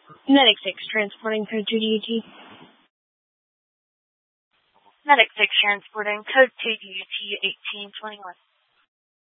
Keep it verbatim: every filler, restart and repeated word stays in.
Medic six, transporting code two D U T. Medic six, transporting code two D U T eighteen twenty-one.